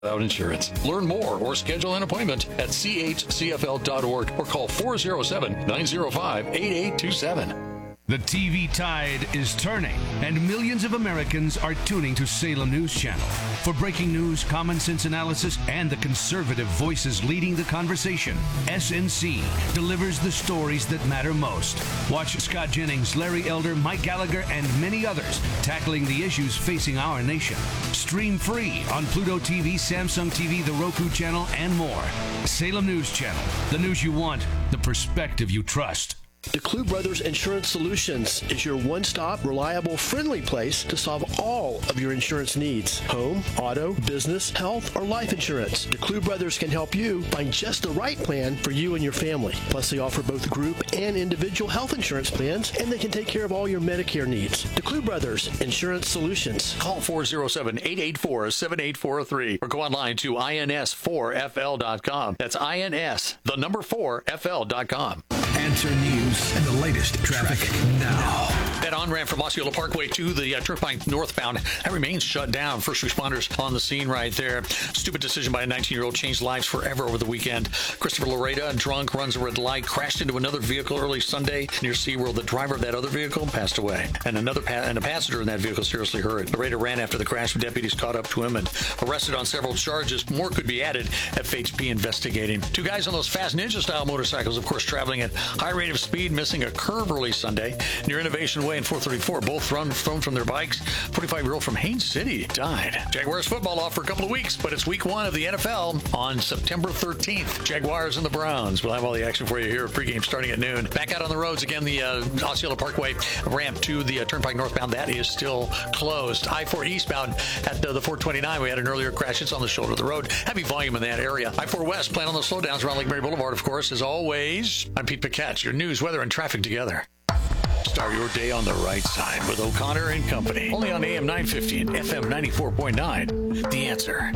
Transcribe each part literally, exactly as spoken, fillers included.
Without insurance. Learn more or schedule an appointment at c h c f l dot org or call four oh seven, nine oh five, eight eight two seven. The T V tide is turning, and millions of Americans are tuning to Salem News Channel. For breaking news, common sense analysis, and the conservative voices leading the conversation, S N C delivers the stories that matter most. Watch Scott Jennings, Larry Elder, Mike Gallagher, and many others tackling the issues facing our nation. Stream free on Pluto T V, Samsung T V, the Roku channel, and more. Salem News Channel, the news you want, the perspective you trust. DeClue Brothers Insurance Solutions is your one-stop, reliable, friendly place to solve all of your insurance needs. Home, auto, business, health, or life insurance. DeClue Brothers can help you find just the right plan for you and your family. Plus, they offer both group and individual health insurance plans, and they can take care of all your Medicare needs. DeClue Brothers Insurance Solutions. Call four oh seven, eight eight four, seven eight four three or go online to I N S four F L dot com. That's I N S, the number four, F L dot com. Answer News and the latest traffic now. That on-ramp from Osceola Parkway to the uh, Turnpike northbound, that remains shut down. First responders on the scene right there. Stupid decision by a nineteen-year-old changed lives forever over the weekend. Christopher Loretta, drunk, runs a red light, crashed into another vehicle early Sunday near SeaWorld. The driver of that other vehicle passed away, and another pa- and a passenger in that vehicle seriously hurt. Loretta ran after the crash. Deputies caught up to him and arrested on several charges. More could be added. F H P investigating. Two guys on those Fast Ninja-style motorcycles, of course, traveling at high rate of speed, missing a curve early Sunday near Innovation Way in four thirty-four. Both run thrown from their bikes. forty-five-year-old from Haines City died. Jaguars football off for a couple of weeks, but it's week one of the N F L on September thirteenth. Jaguars and the Browns. We'll have all the action for you here. Pregame starting at noon. Back out on the roads again. The uh, Osceola Parkway ramp to the uh, Turnpike northbound, that is still closed. I four eastbound at uh, the four twenty-nine. We had an earlier crash. It's on the shoulder of the road. Heavy volume in that area. I four west, plan on the slowdowns around Lake Mary Boulevard, of course. As always, I'm Pete Paquette. Your news, weather, and traffic together. Start your day on the right side with O'Connor and Company. Only on A M nine fifty and F M ninety-four point nine. The Answer.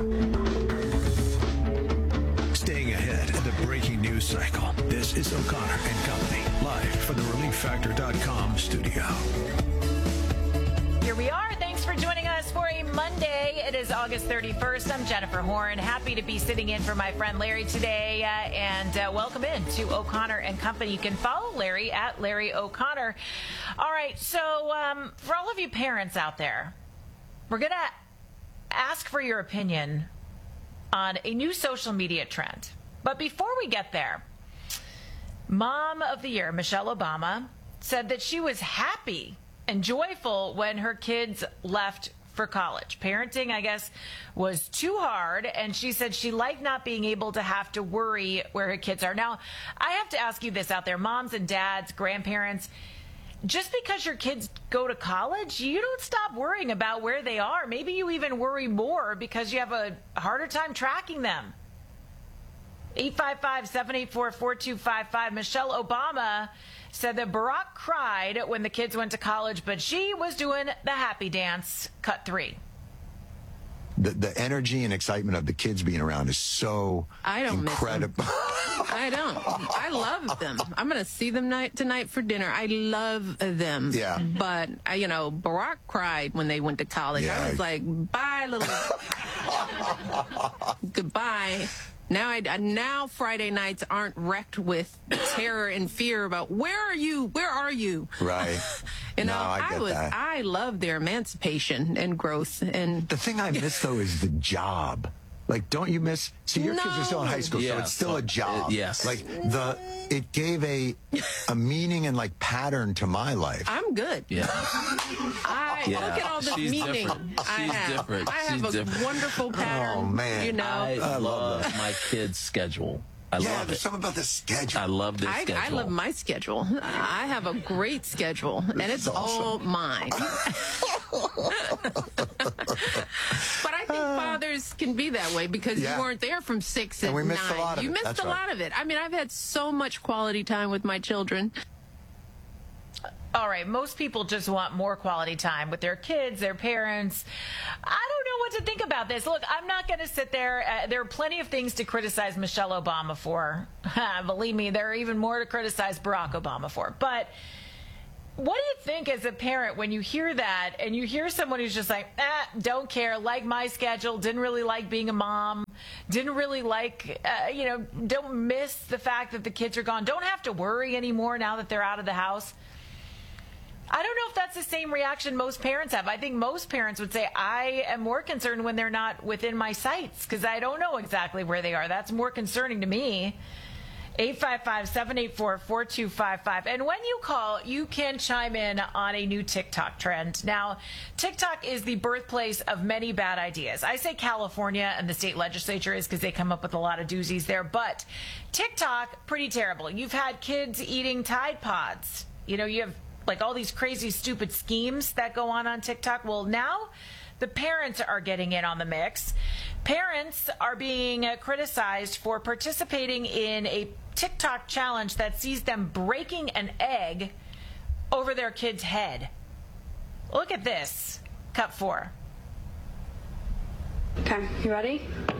Staying ahead of the breaking news cycle. This is O'Connor and Company, live from the relief factor dot com studio. Here we are. Thanks for joining us for a Monday. It is August thirty-first. I'm Jennifer Horn. Happy to be sitting in for my friend Larry today. Uh, and uh, welcome in to O'Connor and Company. You can follow Larry at Larry O'Connor. All right. So um, for all of you parents out there, we're going to ask for your opinion on a new social media trend. But before we get there, Mom of the Year, Michelle Obama, said that she was happy and joyful when her kids left for college. Parenting, I guess, was too hard, and she said she liked not being able to have to worry where her kids are. Now, I have to ask you this out there, moms and dads, grandparents, just because your kids go to college, you don't stop worrying about where they are. Maybe you even worry more because you have a harder time tracking them. eight five five, seven eight four, four two five five. Michelle Obama said that Barack cried when the kids went to college, but she was doing the happy dance. Cut three. The, the energy and excitement of the kids being around is so I don't incredible. Miss them. I don't. I love them. I'm going to see them night tonight for dinner. I love them. Yeah. But, I, you know, Barack cried when they went to college. Yeah. I was like, bye, little. Goodbye. Now, I, now Friday nights aren't wrecked with terror and fear about where are you? Where are you? Right. You know, No, I get was that. I love their emancipation and growth. And The thing I miss, though, is the job. Like, don't you miss? See, your kids are still in high school, so Yeah, it's still so- a job. uh, yes. Like the, it gave a, a meaning and like pattern to my life. I'm good. Yeah. I Yeah. look at all this She's meaning. different. I She's have. different. I have She's a different. wonderful pattern. Oh, man. You know, I, I love love that. my kids' schedule. I yeah, love there's it. something about the schedule. I love this I, schedule. I love my schedule. I have a great schedule, and it's is awesome. all mine. But I think fathers can be that way because Yeah. you weren't there from six And and we missed a nine. lot of you it. missed That's a right. lot of it. I mean, I've had so much quality time with my children. All right, most people just want more quality time with their kids, their parents. I don't know what to think about this. Look, I'm not going to sit there. Uh, there are plenty of things to criticize Michelle Obama for. Believe me, there are even more to criticize Barack Obama for. But what do you think as a parent when you hear that and you hear someone who's just like, ah, don't care, like my schedule, didn't really like being a mom, didn't really like, uh, you know, don't miss the fact that the kids are gone, don't have to worry anymore now that they're out of the house? I don't know if that's the same reaction most parents have. I think most parents would say, I am more concerned when they're not within my sights because I don't know exactly where they are. That's more concerning to me. eight five five, seven eight four, four two five five. And when you call, you can chime in on a new TikTok trend. Now, TikTok is the birthplace of many bad ideas. I say California and the state legislature is because they come up with a lot of doozies there. But TikTok, pretty terrible. You've had kids eating Tide Pods. You know, you have like all these crazy, stupid schemes that go on on TikTok. Well, now the parents are getting in on the mix. Parents are being uh, criticized for participating in a TikTok challenge that sees them breaking an egg over their kid's head. Look at this. Cut four. Okay, you ready?